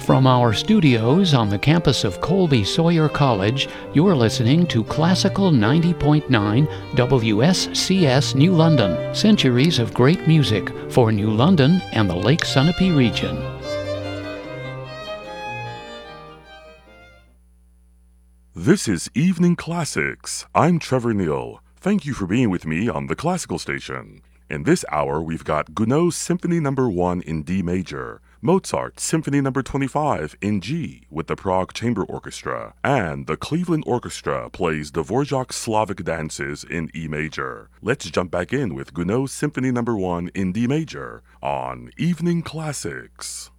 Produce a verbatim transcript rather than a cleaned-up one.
From our studios on the campus of Colby Sawyer College, you're listening to Classical ninety point nine W S C S New London. Centuries of great music for New London and the Lake Sunapee region. This is Evening Classics. I'm Trevor Neal. Thank you for being with me on the Classical Station. In this hour, we've got Gounod's Symphony Number one in D major, Mozart's Symphony Number twenty-five in G with the Prague Chamber Orchestra, and the Cleveland Orchestra plays Dvorak's Slavic Dances in E major. Let's jump back in with Gounod's Symphony Number one in D major on Evening Classics.